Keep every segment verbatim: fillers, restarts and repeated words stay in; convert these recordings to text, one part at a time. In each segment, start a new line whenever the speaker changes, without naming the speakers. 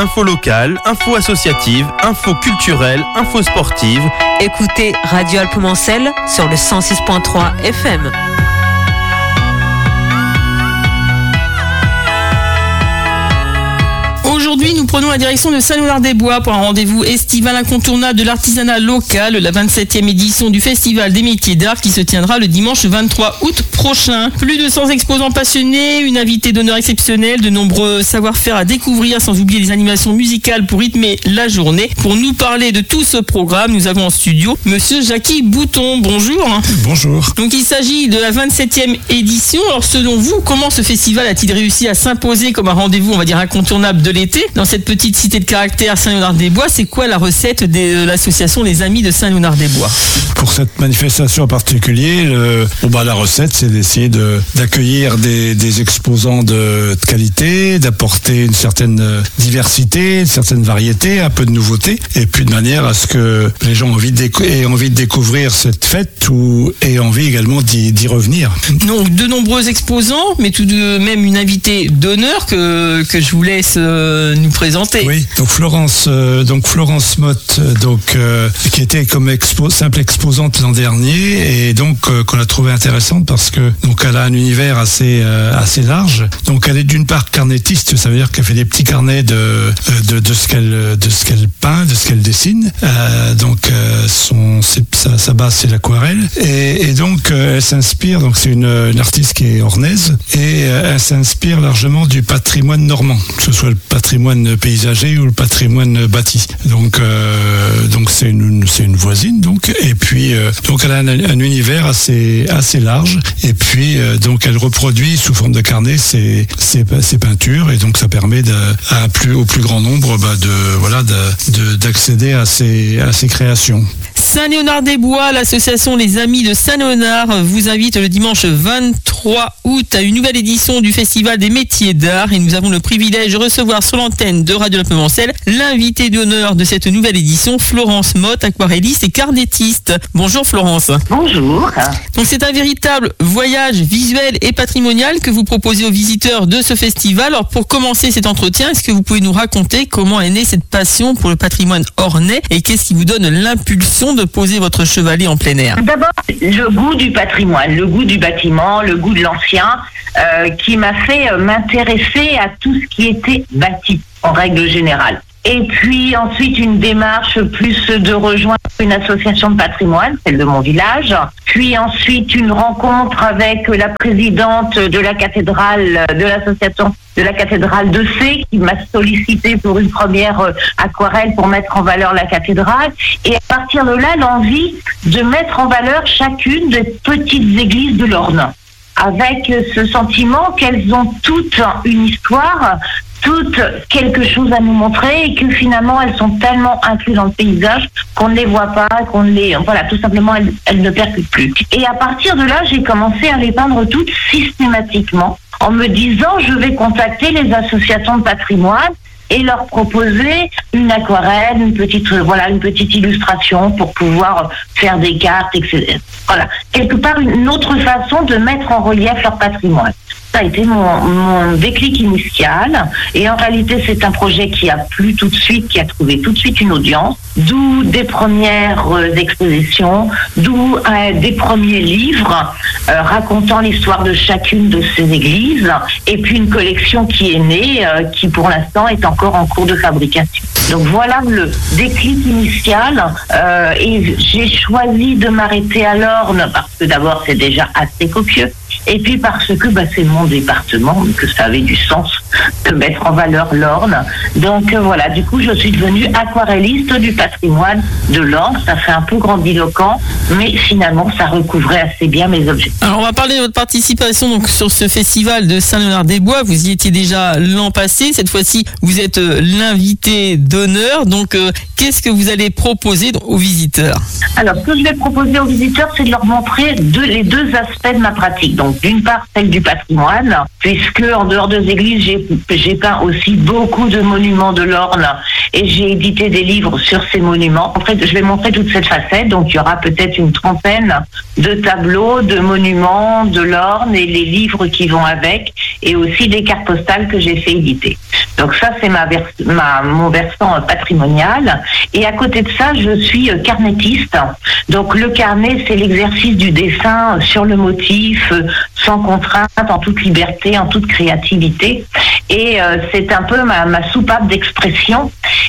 info locale, info associative, info culturelle, info sportive.
Écoutez Radio Alpes-Mancel sur le cent six point trois F M.
Aujourd'hui, nous prenons la direction de Saint-Léonard-des-Bois pour un rendez-vous estival incontournable de l'artisanat local, la vingt-septième édition du Festival des métiers d'art qui se tiendra le dimanche vingt-trois août prochain. Plus de cent exposants passionnés, une invitée d'honneur exceptionnelle, de nombreux savoir-faire à découvrir, sans oublier les animations musicales pour rythmer la journée. Pour nous parler de tout ce programme, nous avons en studio Monsieur Jackie Bouton. Bonjour.
Bonjour.
Donc il s'agit de la vingt-septième édition. Alors selon vous, comment ce festival a-t-il réussi à s'imposer comme un rendez-vous, on va dire, incontournable de l'été dans cette petite cité de caractère Saint-Léonard-des-Bois? C'est quoi la recette de l'association Les Amis de Saint-Léonard-des-Bois?
Pour cette manifestation en particulier, le, bon bah, la recette, c'est d'essayer de, d'accueillir des, des exposants de, de qualité, d'apporter une certaine diversité, une certaine variété, un peu de nouveauté, et puis de manière à ce que les gens aient envie de, déco- aient envie de découvrir cette fête ou aient envie également d'y, d'y revenir.
Donc de nombreux exposants, mais tout de même une invitée d'honneur que, que je vous laisse euh, nous présenter.
Oui, donc Florence, euh, donc Florence Mott, donc euh, qui était comme expo, simple exposante l'an dernier, et donc euh, qu'on a trouvé intéressante parce que donc elle a un univers assez euh, assez large. Donc elle est d'une part carnétiste, ça veut dire qu'elle fait des petits carnets de de, de ce qu'elle de ce qu'elle peint, de ce qu'elle dessine. Euh, donc euh, son c'est, sa, sa base c'est l'aquarelle, et, et donc euh, elle s'inspire. Donc c'est une, une artiste qui est ornaise, et euh, elle s'inspire largement du patrimoine normand, que ce soit le patrimoine paysager ou le patrimoine bâti. Donc euh, donc c'est une c'est une voisine donc, et puis euh, donc elle a un, un univers assez assez large, et puis euh, donc elle reproduit sous forme de carnet ses ses, ses peintures, et donc ça permet de, à plus au plus grand nombre bah, de voilà de, de d'accéder à ces à ces créations.
Saint-Léonard-des-Bois, l'association Les Amis de Saint-Léonard vous invite le dimanche vingt-trois août à une nouvelle édition du Festival des métiers d'art, et nous avons le privilège de recevoir sur l'antenne de Radio Alpes-Mancel l'invitée d'honneur de cette nouvelle édition, Florence Mott, aquarelliste et carnétiste. Bonjour Florence.
Bonjour.
Donc c'est un véritable voyage visuel et patrimonial que vous proposez aux visiteurs de ce festival. Alors pour commencer cet entretien, est-ce que vous pouvez nous raconter comment est née cette passion pour le patrimoine ornais, et qu'est-ce qui vous donne l'impulsion de poser votre chevalet en plein air?
D'abord, le goût du patrimoine, le goût du bâtiment, le goût de l'ancien, euh, qui m'a fait euh, m'intéresser à tout ce qui était bâti, en règle générale. Et puis ensuite une démarche plus de rejoindre une association de patrimoine, celle de mon village. Puis ensuite une rencontre avec la présidente de la cathédrale, de l'association de la cathédrale de C, qui m'a sollicité pour une première euh, aquarelle pour mettre en valeur la cathédrale. Et à partir de là, l'envie de mettre en valeur chacune des petites églises de l'Orne, avec ce sentiment qu'elles ont toutes une histoire, toutes quelque chose à nous montrer, et que finalement elles sont tellement incluses dans le paysage qu'on ne les voit pas, qu'on ne les, voilà, tout simplement elles, elles ne percutent plus. Et à partir de là, j'ai commencé à les peindre toutes systématiquement, en me disant je vais contacter les associations de patrimoine et leur proposer une aquarelle, une petite, voilà, une petite illustration pour pouvoir faire des cartes, et cetera. Voilà, quelque part une autre façon de mettre en relief leur patrimoine. Ça a été mon, mon déclic initial, et en réalité c'est un projet qui a plu tout de suite, qui a trouvé tout de suite une audience, d'où des premières euh, expositions, d'où euh, des premiers livres euh, racontant l'histoire de chacune de ces églises, et puis une collection qui est née, euh, qui pour l'instant est encore en cours de fabrication. Donc voilà le déclic initial, euh, et j'ai choisi de m'arrêter à l'Orne parce que d'abord c'est déjà assez copieux, et puis parce que bah, c'est mon département, que ça avait du sens de mettre en valeur l'Orne. Donc euh, voilà, du coup je suis devenue aquarelliste du patrimoine de l'Orne. Ça fait un peu grandiloquent, mais finalement ça recouvrait assez bien mes objectifs.
Alors on va parler de votre participation donc sur ce festival de Saint-Léonard-des-Bois. Vous y étiez déjà l'an passé. Cette fois-ci, vous êtes euh, l'invité d'honneur. Donc euh, qu'est-ce que vous allez proposer aux visiteurs?
Alors ce que je vais proposer aux visiteurs, c'est de leur montrer deux, les deux aspects de ma pratique. Donc d'une part celle du patrimoine, puisque en dehors des églises, j'ai, j'ai peint aussi beaucoup de monuments de l'Orne, et j'ai édité des livres sur ces monuments. En fait, je vais montrer toute cette facette, donc il y aura peut-être une trentaine de tableaux, de monuments, de l'Orne et les livres qui vont avec, et aussi des cartes postales que j'ai fait éditer. Donc ça, c'est ma, vers- ma mon versant patrimonial. Et à côté de ça, je suis carnétiste. Donc le carnet, c'est l'exercice du dessin sur le motif, sans contrainte, en toute liberté, en toute créativité. Et euh, c'est un peu ma, ma soupape d'expression.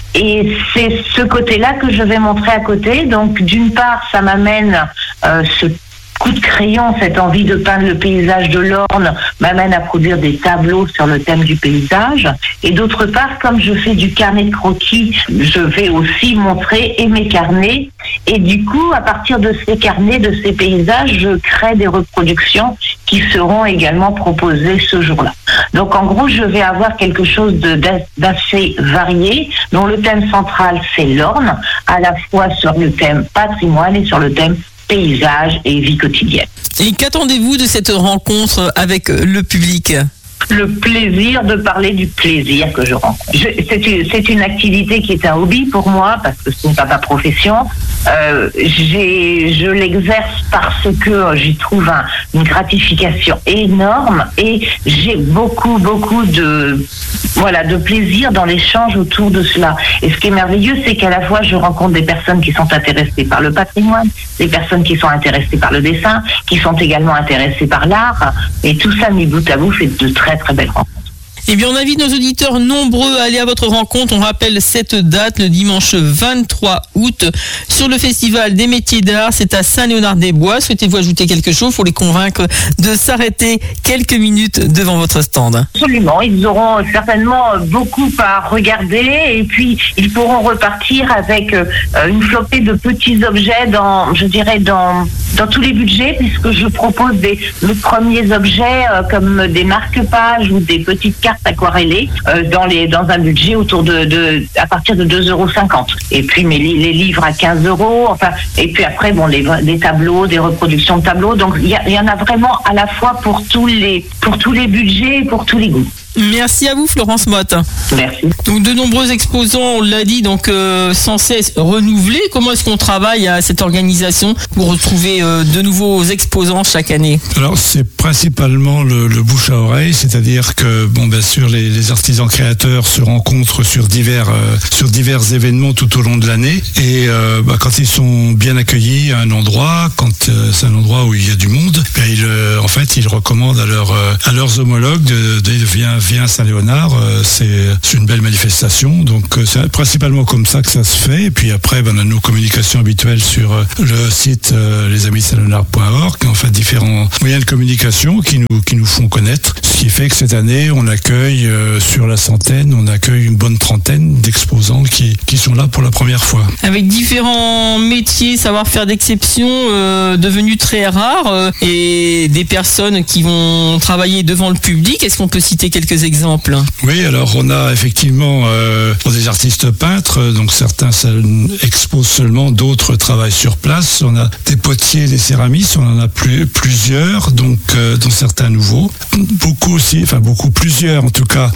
Et c'est ce côté-là que je vais montrer à côté. Donc d'une part, ça m'amène euh, ce coup de crayon, cette envie de peindre le paysage de l'Orne m'amène à produire des tableaux sur le thème du paysage. Et d'autre part, comme je fais du carnet de croquis, je vais aussi montrer et mes carnets. Et du coup, à partir de ces carnets, de ces paysages, je crée des reproductions qui seront également proposées ce jour-là. Donc en gros, je vais avoir quelque chose de, d'assez varié, dont le thème central, c'est l'Orne, à la fois sur le thème patrimoine et sur le thème paysage et vie quotidienne.
Et qu'attendez-vous de cette rencontre avec le public ?
Le plaisir de parler du plaisir que je rencontre. Je, c'est, une, c'est une activité qui est un hobby pour moi, parce que ce n'est pas ma profession. Euh, j'ai, je l'exerce parce que j'y trouve un, une gratification énorme, et j'ai beaucoup, beaucoup de, voilà, de plaisir dans l'échange autour de cela. Et ce qui est merveilleux, c'est qu'à la fois, je rencontre des personnes qui sont intéressées par le patrimoine, des personnes qui sont intéressées par le dessin, qui sont également intéressées par l'art, et tout ça mis bout à bout fait de très très belle rencontre.
Eh bien, on invite nos auditeurs nombreux à aller à votre rencontre. On rappelle cette date, le dimanche vingt-trois août, sur le Festival des métiers d'art. C'est à Saint-Léonard-des-Bois. Souhaitez-vous ajouter quelque chose pour les convaincre de s'arrêter quelques minutes devant votre stand ?
Absolument. Ils auront certainement beaucoup à regarder, et puis ils pourront repartir avec euh, une flopée de petits objets dans, je dirais, dans, dans tous les budgets, puisque je propose des, les premiers objets euh, comme des marque-pages ou des petites cartes aquarellées euh, dans les dans un budget autour de, de à partir de deux euros cinquante. Et puis mais les, les livres à quinze euros, enfin, et puis après bon les des tableaux, des reproductions de tableaux. Donc il y, y en a vraiment à la fois pour tous les pour tous les budgets et pour tous les goûts.
Merci à vous, Florence Motte.
Merci.
Donc de nombreux exposants, on l'a dit, donc euh, sans cesse renouvelés. Comment est-ce qu'on travaille à cette organisation pour retrouver euh, de nouveaux exposants chaque année ?
Alors c'est principalement le, le bouche à oreille, c'est-à-dire que bon bien sûr les, les artisans créateurs se rencontrent sur divers euh, sur divers événements tout au long de l'année, et euh, bah, quand ils sont bien accueillis à un endroit, quand euh, c'est un endroit où il y a du monde, ben ils, euh, en fait ils recommandent à, leur, euh, à leurs homologues de, de viens viens à Saint-Léonard, euh, c'est, c'est une belle manifestation. Donc euh, c'est principalement comme ça que ça se fait. Et puis après, ben, on a nos communications habituelles sur euh, le site euh, les amis saint léonard point org, en fait différents moyens de communication qui nous qui nous font connaître. Ce qui fait que cette année, on accueille euh, sur la centaine, on accueille une bonne trentaine d'exposants qui qui sont là pour la première fois.
Avec différents métiers, savoir-faire d'exception euh, devenus très rares, euh, et des personnes qui vont travailler devant le public. Est-ce qu'on peut citer quelques exemples ?
Oui, alors on a effectivement euh, des artistes peintres, donc certains exposent seulement, d'autres travaillent sur place. On a des potiers, des céramistes, on en a plus, plusieurs, donc euh, dont certains nouveaux. Beaucoup aussi, enfin beaucoup, plusieurs en tout cas,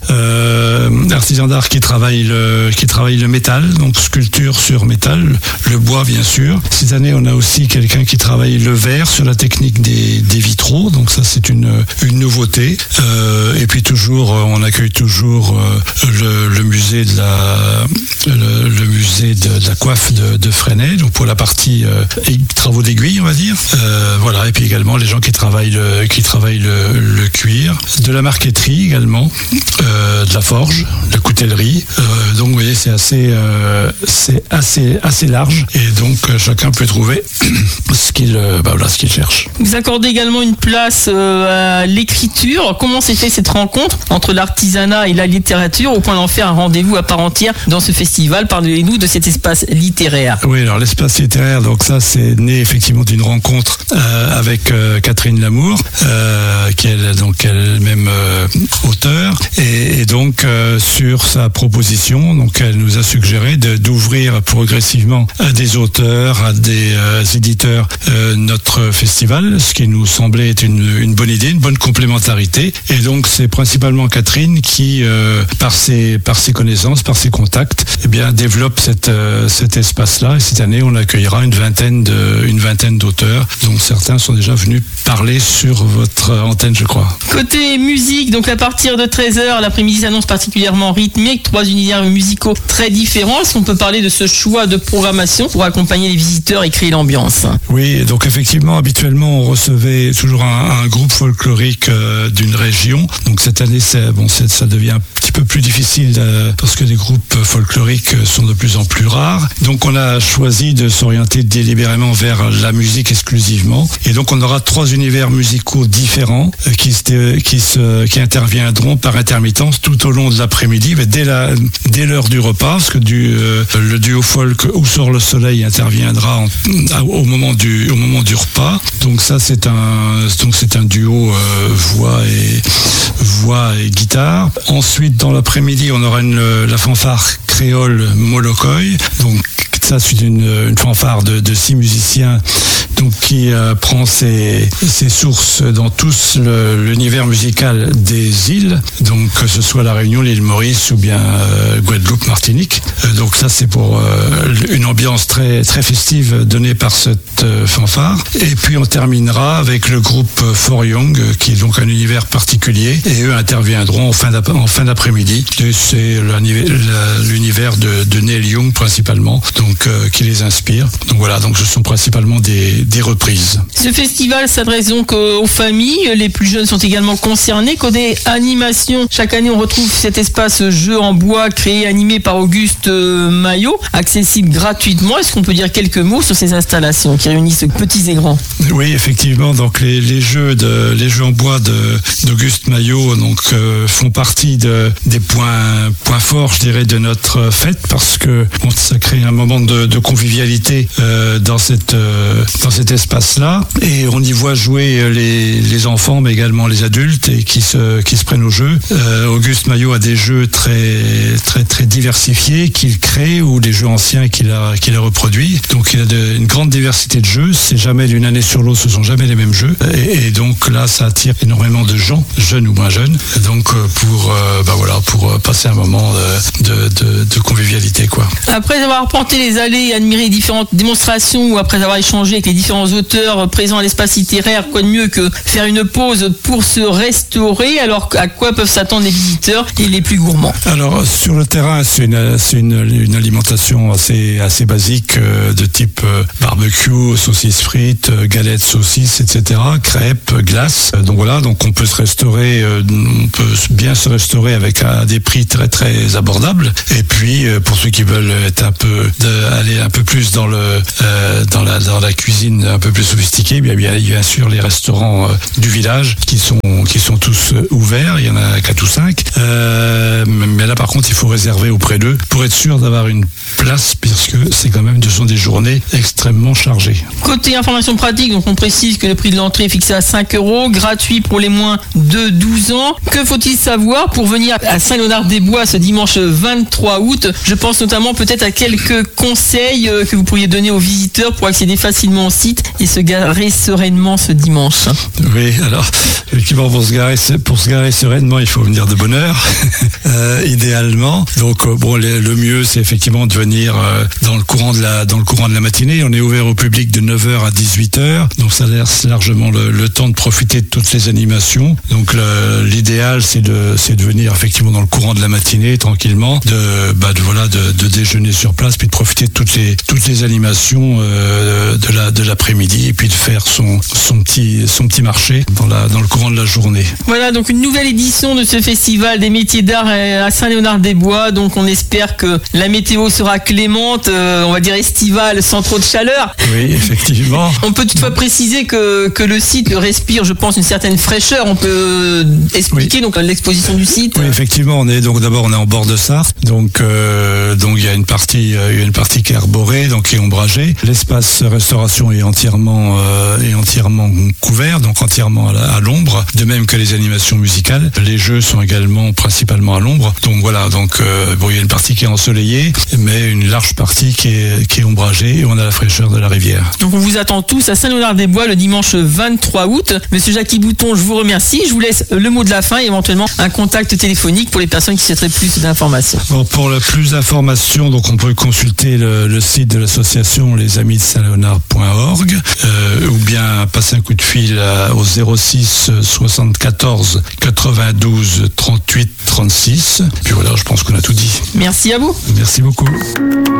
euh, artisans d'art qui travaillent le qui travaillent le métal, donc sculpture sur métal, le bois bien sûr. Cette année, on a aussi quelqu'un qui travaille le verre sur la technique des, des vitraux, donc ça c'est une une nouveauté. Euh, et puis toujours, on accueille toujours euh, le, le musée de la le, le musée de, de la coiffe de, de Fresnay, donc pour la partie euh, travaux d'aiguille, on va dire. Euh, voilà, et puis également les gens qui travaillent le qui travaillent le, le cuir, de la marqueterie également, euh, de la forge, de la coutellerie. Euh, donc vous voyez, c'est assez euh, c'est assez assez large, et donc euh, chacun peut trouver ce qu'il euh, bah voilà ce qu'il cherche.
Vous accordez également une place euh, à l'écriture. Comment s'est fait cette rencontre entre l'artisanat et la littérature, au point d'en faire un rendez-vous à part entière dans ce festival? Parlez-nous de cet espace littéraire.
Oui, alors l'espace littéraire, donc ça c'est né effectivement d'une rencontre euh, avec euh, Catherine Lamour, euh, qui est donc elle-même euh, auteure, et, et donc euh, sur sa proposition, donc elle nous a suggéré suggéré de, d'ouvrir progressivement à des auteurs, à des euh, éditeurs euh, notre festival, ce qui nous semblait être une, une bonne idée, une bonne complémentarité. Et donc c'est principalement Catherine qui, euh, par ses par ses connaissances, par ses contacts, eh bien développe cette euh, cet espace-là. Et cette année, on accueillera une vingtaine de une vingtaine d'auteurs, dont certains sont déjà venus parler sur votre antenne, je crois.
Côté musique, donc à partir de treize heures, l'après-midi s'annonce particulièrement rythmique, trois univers musicaux très différents. Est-ce qu'on peut parler de ce choix de programmation pour accompagner les visiteurs et créer l'ambiance?
Oui, donc effectivement, habituellement, on recevait toujours un, un groupe folklorique euh, d'une région. Donc cette année, c'est, bon, c'est, ça devient un petit peu plus difficile euh, parce que les groupes folkloriques sont de plus en plus rares. Donc on a choisi de s'orienter délibérément vers la musique exclusivement. Et donc on aura trois univers musicaux différents euh, qui, se, qui, se, qui interviendront par intermittence tout au long de l'après-midi, mais dès, la, dès l'heure du repas, parce que du, euh, le duo folk Où sort le soleil interviendra en, au, moment du, au moment du repas. Donc ça c'est un, donc c'est un duo euh, voix, et, voix et guitare. Ensuite dans l'après-midi on aura une, la fanfare créole Molokoy. Donc ça c'est une, une fanfare de, de six musiciens donc qui euh, prend ses, ses sources dans tout le, l'univers musical des îles, donc que ce soit la Réunion, l'île Maurice ou bien euh, Guadeloupe, Martinique. Euh, donc ça c'est pour euh, une ambiance très très festive donnée par cette euh, fanfare. Et puis on terminera avec le groupe For Young, qui est donc un univers particulier, et eux interviendront en fin, en fin d'après-midi. Et c'est l'univers de, de Neil Young principalement, donc euh, qui les inspire. Donc voilà, donc ce sont principalement des des reprises.
Ce festival s'adresse donc aux familles, les plus jeunes sont également concernés. Côté animation, chaque année on retrouve cet espace jeu en bois créé, animé par Auguste Maillot, accessible gratuitement. Est-ce qu'on peut dire quelques mots sur ces installations qui réunissent petits et grands?
Oui, effectivement, donc les, les jeux de les jeux en bois de d'Auguste Maillot donc euh, font partie de des points points forts, je dirais, de notre fête, parce que bon, ça crée un moment de, de convivialité euh, dans cette euh, dans cet espace-là, et on y voit jouer les, les enfants mais également les adultes et qui se, qui se prennent au jeu. Euh, Auguste Maillot a des jeux très, très, très diversifiés qu'il crée, ou des jeux anciens qu'il a, qu'il a reproduits. Donc il a de, une grande diversité de jeux, c'est jamais d'une année sur l'autre, ce sont jamais les mêmes jeux, et, et donc là ça attire énormément de gens, jeunes ou moins jeunes, donc pour, euh, bah voilà, pour passer un moment de, de, de, de convivialité, quoi.
Après avoir arpenté les allées et admiré différentes démonstrations, ou après avoir échangé avec les différents auteurs présents à l'espace littéraire, quoi de mieux que faire une pause pour se restaurer? Alors à quoi peuvent s'attendre les visiteurs et les plus gourmands?
Alors sur le terrain, c'est une, c'est une, une alimentation assez, assez basique, euh, de type euh, barbecue, saucisses frites, euh, galettes, saucisses, et cetera, crêpes, glaces. Euh, donc voilà, donc on peut se restaurer, euh, on peut bien se restaurer avec à des prix très très abordables. Et puis euh, pour ceux qui veulent être un peu, de, aller un peu plus dans le, euh, dans la, dans la cuisine un peu plus sophistiquée, bien, bien, bien sûr les restaurants euh, du village qui sont, qui sont tous euh, ouverts, il y en a quatre ou cinq. Euh, mais là par contre il faut réserver auprès d'eux pour être sûr d'avoir une place, puisque c'est quand même, ce sont des journées extrêmement chargées.
Côté information pratique, donc on précise que le prix de l'entrée est fixé à cinq euros, gratuit pour les moins de douze ans. Que faut-il savoir pour venir à Saint-Léonard-des-Bois ce dimanche vingt-trois août? Je pense notamment peut-être à quelques conseils que vous pourriez donner aux visiteurs pour accéder facilement au site et se garer sereinement ce dimanche.
Oui, alors effectivement pour se garer, pour se garer sereinement, il faut venir de bonne heure, euh, idéalement. Donc bon, le, le mieux c'est effectivement de venir euh, dans le courant de la dans le courant de la matinée. On est ouvert au public de neuf heures à dix-huit heures, donc ça laisse largement le, le temps de profiter de toutes les animations. Donc le, l'idéal c'est de c'est de venir effectivement dans le courant de la matinée tranquillement, de bah de voilà de, de déjeuner sur place, puis de profiter de toutes les toutes les animations euh, de la de l'après-midi, et puis de faire son son petit son petit marché dans la dans le courant de la journée.
Voilà, donc une nouvelle édition de ce festival des métiers d'art à Saint-Léonard-des-Bois. Donc on espère que la météo sera clémente, euh, on va dire estivale, sans trop de chaleur.
Oui, effectivement.
On peut toutefois préciser que, que le site respire, je pense, une certaine fraîcheur. On peut expliquer oui. donc l'exposition du site.
Oui, effectivement, on est donc d'abord on est en bord de Sarthe, donc euh, donc il y a une partie, il y a une partie qui est arborée, donc qui est ombragée. L'espace restauration est entièrement, euh, est entièrement couvert, donc entièrement à, la, à l'ombre. De même que les animations musicales. Les jeux sont également principalement à l'ombre. Donc voilà, donc euh, bon, il y a une partie qui est ensoleillée, mais une large partie qui est, qui est ombragée, et on a la fraîcheur de la rivière.
Donc on vous attend tous à Saint-Léonard-des-Bois le dimanche vingt-trois août. Monsieur Jackie Bouton, je vous remercie. Je vous laisse le mot de la fin et éventuellement un contact téléphonique pour les personnes qui souhaiteraient plus d'informations.
Bon, pour le plus d'informations, donc on peut consulter le, le site de l'association les amis de saint léonard point org euh, ou bien passer un coup de fil à, au zéro six soixante-quatorze quatre-vingt-douze trente-huit trente-six. Puis voilà, je pense qu'on a tout dit.
Merci à vous.
Merci beaucoup.